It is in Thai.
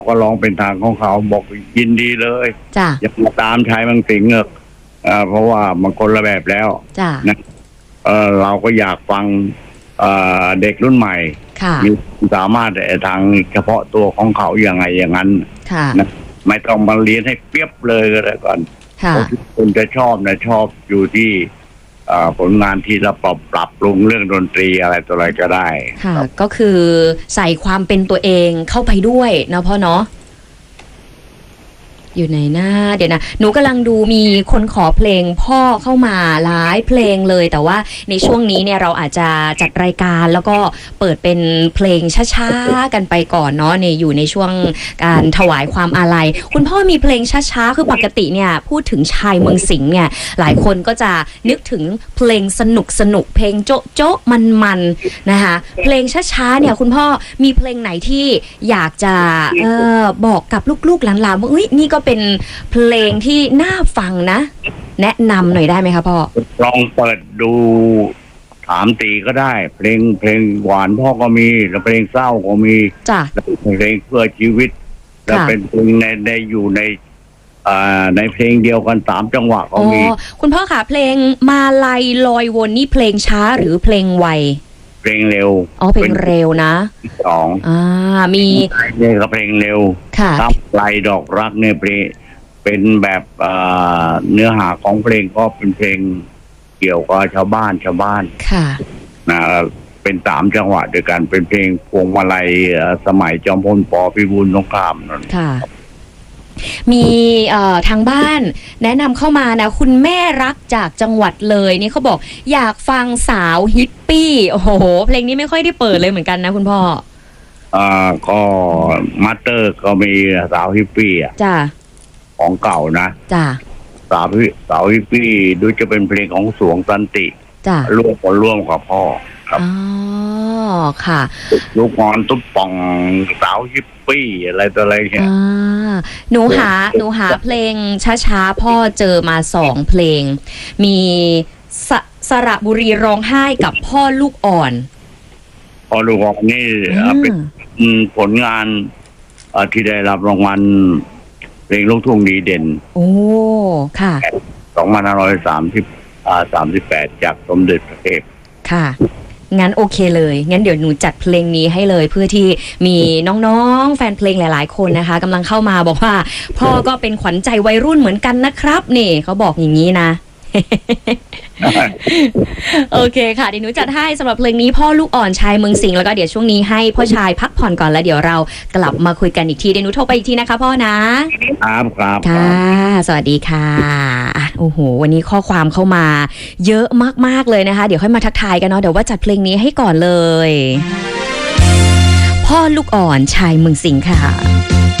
ก็ร้องเป็นทางของเขาบอกยินดีเลยจ้ะอย่ามาตามชายบางสิงห์เพราะว่ามันคนละแบบแล้วจ้ะนะเราก็อยากฟังเด็กรุ่นใหม่มีสามารถทางเฉพาะตัวของเขาอย่างไงอย่างนั้นนะไม่ต้องมาเรียนให้เปียบเลยก็แล้วกันคนจะชอบนะชอบอยู่ที่ผลงานที่เราปรับปรุงเรื่องดนตรีอะไรตัวอะไรก็ได้ค่ะก็คือใส่ความเป็นตัวเองเข้าไปด้วยนะพ่อเนาะอยู่ไหนหน้าเดี๋ยวนะหนูกำลังดูมีคนขอเพลงพ่อเข้ามาหลายเพลงเลยแต่ว่าในช่วงนี้เนี่ยเราอาจจะจัดรายการแล้วก็เปิดเป็นเพลงช้าๆกันไปก่อนเนาะเนี่ยอยู่ในช่วงการถวายความอาลัยคุณพ่อมีเพลงช้าๆคือปกติเนี่ยพูดถึงชายเมืองสิงห์เนี่ยหลายคนก็จะนึกถึงเพลงสนุกเพลงโจ๊ะโจ๊ะมันนะคะเพลงช้าๆเนี่ยคุณพ่อมีเพลงไหนที่อยากจะบอกกับลูกๆหลานๆว่านี่ก็เป็นเพลงที่น่าฟังนะแนะนำหน่อยได้ไหมคะพ่อลองเปิดดูถามตีก็ได้เพลงหวานพ่อก็มีแล้วเพลงเศร้าก็มีจ้ะเพลงเพื่อชีวิตแล้วเป็นเพลงในอยู่ในเพลงเดียวกัน3จังหวะก็มีคุณพ่อค่ะเพลงมาลัยลอยวนนี่เพลงช้าหรือเพลงไวเพลงเร็วเพลงเร็วนะ2มีนี่ก็เพลงเร็วครับลายดอกรักเนี่ยเป็นแบบเนื้อหาของเพลงก็เป็นเพลงเกี่ยวกับชาวบ้านค่ะนะเป็น3จังหวะด้วยกันเป็นเพลงพวงมาลัยสมัยจอมพลป.พิบูลสงครามนั่นค่ะมีทางบ้านแนะนำเข้ามานะคุณแม่รักจากจังหวัดเลยนี่เขาบอกอยากฟังสาวฮิปปี้โอ้โหเพลงนี้ไม่ค่อยได้เปิดเลยเหมือนกันนะคุณพ่อก็มาสเตอร์ก็มีสาวฮิปปี้จ้ะของเก่านะจ้ะสาวฮิปปี้ดูจะเป็นเพลงของสวงสันติจ้ะร่วมกับพ่อครับค่ะลูกงอนตุ๊บป่องสาวฮิปปี้อะไรตัวอะไรเนี่ยหนูหาเพลงช้าๆพ่อเจอมา2เพลงมีสระบุรีร้องไห้กับพ่อลูกอ่อนพ่อลูกอ่อนนี่เป็นผลงานที่ได้รับรางวัลเพลงลูกทุ่งดีเด่นโอ้ค่ะ 2538จากสมเด็จพระเทพค่ะงั้นโอเคเลยงั้นเดี๋ยวหนูจัดเพลงนี้ให้เลยเพื่อที่มีน้องๆแฟนเพลงหลายๆคนนะคะกำลังเข้ามาบอกว่าพ่อก็เป็นขวัญใจวัยรุ่นเหมือนกันนะครับนี่เขาบอกอย่างนี้นะ โอเคค่ะเดี๋ยวหนูจัดให้สำหรับเพลงนี้พ่อลูกอ่อนชายเมืองสิงห์แล้วก็เดี๋ยวช่วงนี้ให้พ่อชายพักผ่อนก่อนแล้วเดี๋ยวเรากลับมาคุยกันอีกทีเดี๋ยวหนูโทรไปอีกทีนะคะพ่อนะครับค่ะสวัสดีค่ะโอ้โหวันนี้ข้อความเข้ามาเยอะมากๆเลยนะคะเดี๋ยวค่อยมาทักทายกันเนาะเดี๋ยวว่าจัดเพลงนี้ให้ก่อนเลยพ่อลูกอ่อนชายเมืองสิงห์ค่ะ